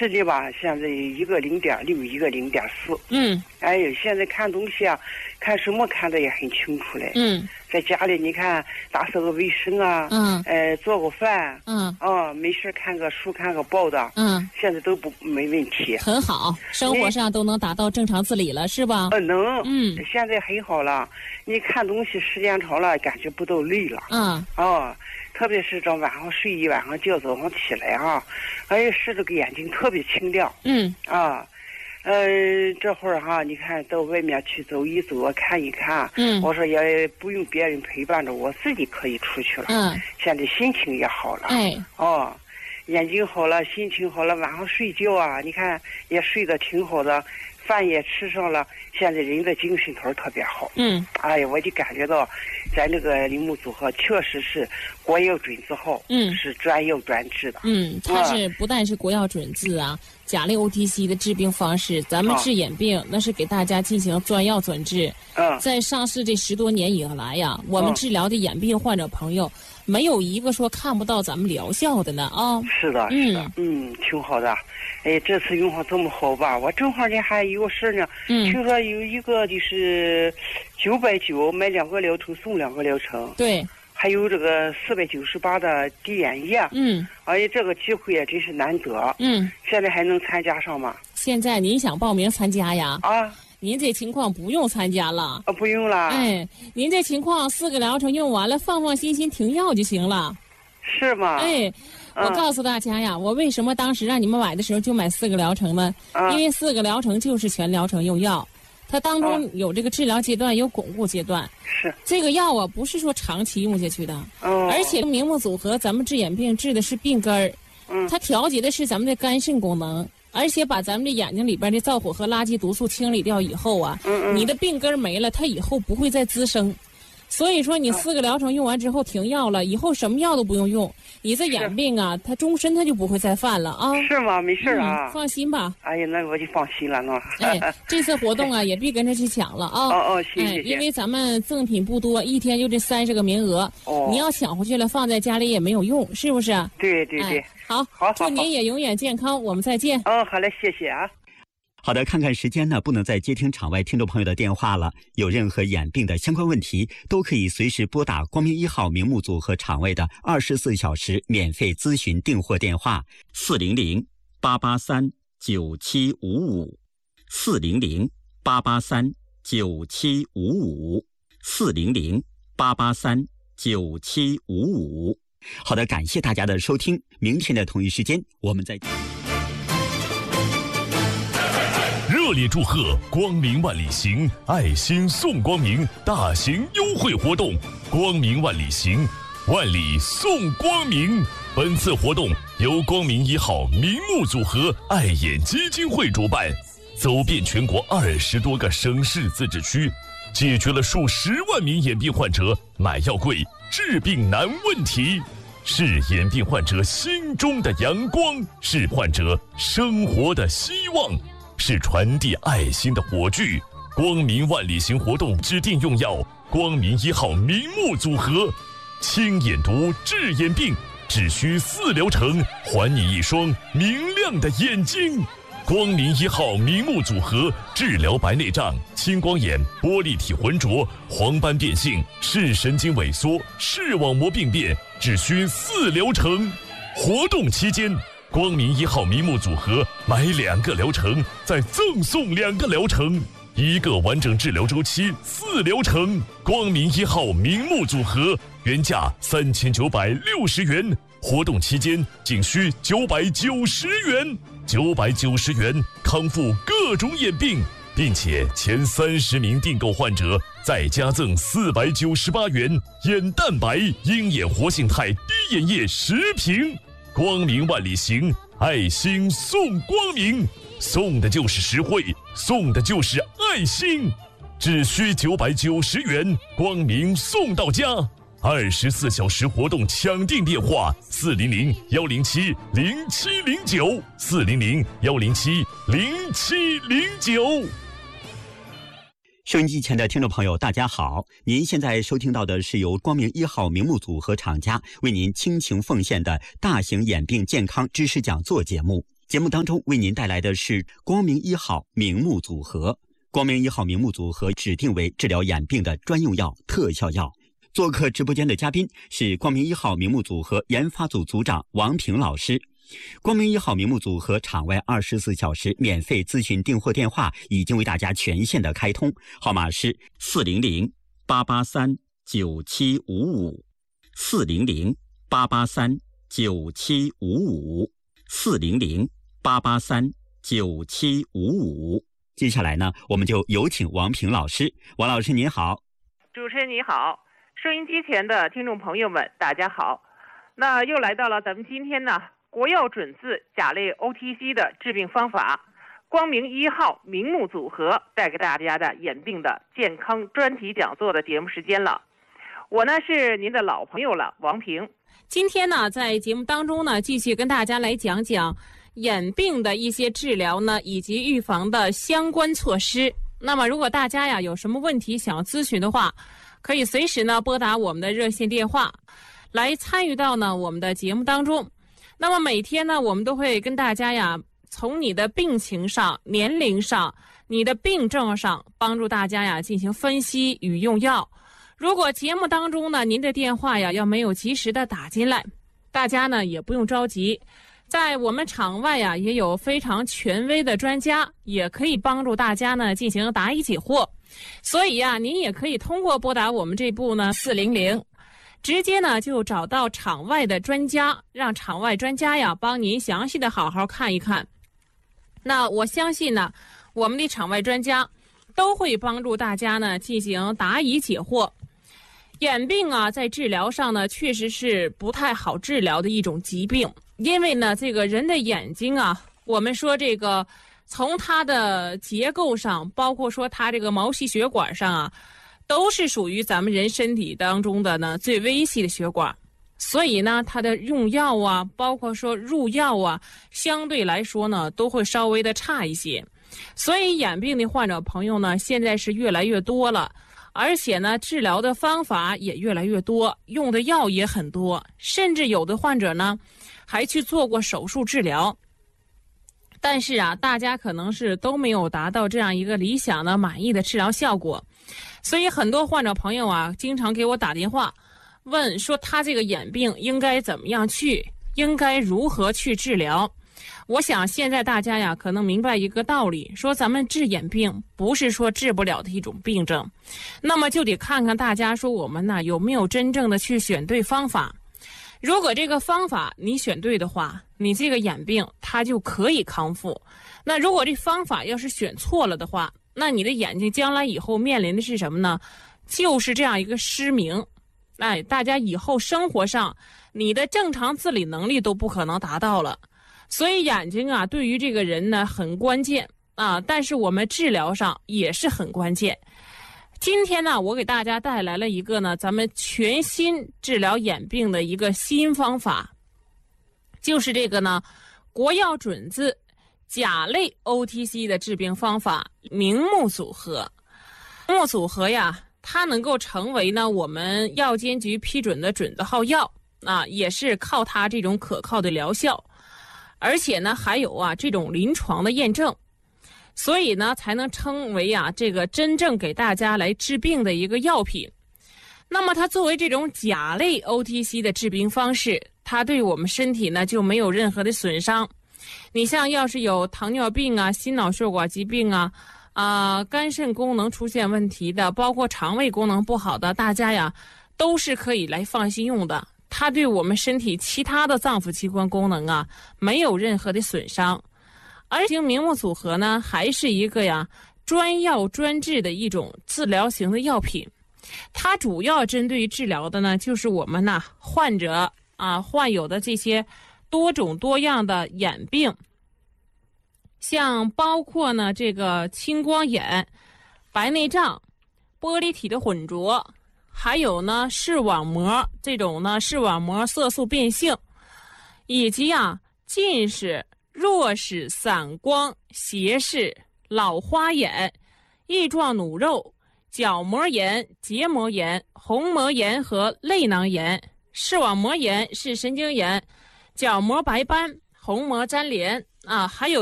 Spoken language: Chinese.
视力吧，现在一个0.6，一个0.4。哎呦，现在看东西啊，看什么看的也很清楚嘞。在家里你看打扫个卫生啊，做个饭，没事看个书看个报的，现在都没问题， 很好，生活上都能达到正常自理了，是吧？ 能，现在很好了。你看东西时间长了，感觉不都累了，特别是这晚上睡一晚上觉，早上起来使这个眼睛特别清亮，这会儿你看到外面去走一走，看一看，我说也不用别人陪伴着，我自己可以出去了，现在心情也好了，眼睛好了，心情好了，晚上睡觉啊，你看也睡得挺好的，饭也吃上了，现在人的精神头特别好。哎呀，我就感觉到咱这个铃木组合确实是国药准字号，是专药专治的。 它是不但是国药准字啊，甲类 OTC 的治病方式，咱们治眼病那是给大家进行专药准治。在上市这10多年以来呀，我们治疗的眼病患者朋友，没有一个说看不到咱们疗效的呢啊。 是的，是的，挺好的。哎，这次用上这么好吧？我正好呢还有事呢。听说有一个就是990买2个疗程送2个疗程。 对。 还有这个498的滴眼液。哎呀，这个机会也真是难得。现在还能参加上吗？ 现在您想报名参加呀？您这情况不用参加了。 不用了。 哎，您这情况4个疗程用完了，放放心心停药就行了。 是吗？ 哎。我告诉大家呀，我为什么当时让你们买的时候就买4个疗程呢？因为4个疗程就是全疗程用药，它当中有这个治疗阶段，有巩固阶段。 是这个药啊，不是说长期用下去的。而且明目组合，咱们治眼病治的是病根儿，它调节的是咱们的肝肾功能，而且把咱们的眼睛里边的燥火和垃圾毒素清理掉以后啊，你的病根没了，它以后不会再滋生。所以说你4个疗程用完之后停药了，以后什么药都不用用，你这眼病啊，它终身它就不会再犯了啊。 是吗？没事啊。 放心吧。 哎呀，那我就放心了呢。 这次活动啊，也别跟着去抢了啊。 谢谢。 因为咱们赠品不多，一天就这30个名额。你要抢回去了，放在家里也没有用，是不是？ 对对对。 好，祝您也永远健康，我们再见。 好嘞，谢谢啊。 好的，看看时间呢，不能再接听场外听众朋友的电话了。有任何眼病的相关问题，都可以随时拨打光明1号明目组和场外的24小时免费咨询订货电话401-883-9755，401-883-9755。好的，感谢大家的收听，明天的同一时间我们再见。 热烈祝贺光明万里行爱心送光明大型优惠活动，光明万里行，万里送光明。本次活动由光明1号明目组合爱眼基金会主办，走遍全国20多个省市自治区，解决了数10万名眼病患者买药贵、治病难问题，是眼病患者心中的阳光，是患者生活的希望，是传递爱心的火炬。光明万里行活动指定用药光明1号明目组合，清眼毒治眼病，只需4疗程，还你一双明亮的眼睛。光明1号明目组合治疗白内障、青光眼、玻璃体浑浊、黄斑变性、视神经萎缩、视网膜病变，只需4疗程。活动期间，光明1号明目组合买2个疗程，再赠送2个疗程，1个完整治疗周期4疗程。光明1号明目组合原价3960元，活动期间仅需990元，990元康复各种眼病，并且前30名订购患者再加赠498元眼蛋白鹰眼活性肽滴眼液10瓶。光明万里行，爱心送光明，送的就是实惠，送的就是爱心，只需990元，光明送到家。24小时活动抢订电话：400-107-0709，400-107-0709。 收音机前的听众朋友大家好，您现在收听到的是由光明1号明目组和厂家为您倾情奉献的大型眼病健康知识讲座节目。 节目当中为您带来的是光明一号明目组合。光明一号明目组合指定为治疗眼病的专用药、特效药。做客直播间的嘉宾是光明一号明目组合研发组组长王平老师。光明一号明目组合场外24小时免费咨询订货电话已经为大家全线的开通，号码是400-883-9755，400-883-9755。接下来呢，我们就有请王平老师。王老师您好。 主持人你好，收音机前的听众朋友们大家好。那又来到了咱们今天呢国药准字甲类 OTC 的治病方法，光明一号明目组合带给大家的眼病的健康专题讲座的节目时间了。我呢是您的老朋友了，王平。 今天呢在节目当中呢继续跟大家来讲讲眼病的一些治疗呢以及预防的相关措施。那么如果大家呀有什么问题想要咨询的话，可以随时呢拨打我们的热线电话来参与到呢我们的节目当中。那么每天呢我们都会跟大家呀从你的病情上、年龄上、你的病症上帮助大家呀进行分析与用药。如果节目当中呢您的电话呀要没有及时的打进来，大家呢也不用着急，在我们场外呀也有非常权威的专家，也可以帮助大家呢进行答疑解惑。所以呀您也可以通过拨打我们这部呢400，直接呢就找到场外的专家，让场外专家呀帮您详细的好好看一看。那我相信呢我们的场外专家都会帮助大家呢进行答疑解惑。眼病啊在治疗上呢确实是不太好治疗的一种疾病，因为呢这个人的眼睛啊，我们说这个从它的结构上，包括说它这个毛细血管上啊，都是属于咱们人身体当中的呢最微细的血管，所以呢它的用药啊，包括说入药啊，相对来说呢都会稍微的差一些。所以眼病的患者朋友呢现在是越来越多了，而且呢治疗的方法也越来越多，用的药也很多，甚至有的患者呢还去做过手术治疗。但是啊大家可能是都没有达到这样一个理想的满意的治疗效果，所以很多患者朋友啊经常给我打电话问说他这个眼病应该怎么样去，应该如何去治疗。我想现在大家呀可能明白一个道理，说咱们治眼病不是说治不了的一种病症，那么就得看看大家说我们呢有没有真正的去选对方法。如果这个方法你选对的话，你这个眼病它就可以康复。那如果这方法要是选错了的话，那你的眼睛将来以后面临的是什么呢？就是这样一个失明。哎，大家以后生活上你的正常自理能力都不可能达到了。所以眼睛啊对于这个人呢很关键啊，但是我们治疗上也是很关键。今天呢我给大家带来了一个呢咱们全新治疗眼病的一个新方法，就是这个呢国药准字甲类 OTC 的治病方法明目组合。明目组合呀它能够成为呢我们药监局批准的准字号药啊，也是靠它这种可靠的疗效，而且呢还有啊这种临床的验证，所以呢才能称为啊这个真正给大家来治病的一个药品。那么它作为这种甲类 OTC 的治病方式，它对我们身体呢就没有任何的损伤。你像要是有糖尿病啊、心脑血管疾病啊、肝肾功能出现问题的，包括肠胃功能不好的，大家呀都是可以来放心用的。它对我们身体其他的脏腑器官功能啊没有任何的损伤。而且明目组合呢还是一个呀专药专治的一种治疗型的药品，它主要针对治疗的呢就是我们呢患者患有的这些多种多样的眼病，像包括呢这个青光眼、白内障、玻璃体的混浊，还有呢视网膜这种呢视网膜色素变性，以及近视、弱视、散光、斜视、老花眼、翼状弩肉、角膜炎、结膜炎、虹膜炎和泪囊炎。视网膜炎是神经炎、角膜白斑、虹膜粘连、 啊，还有。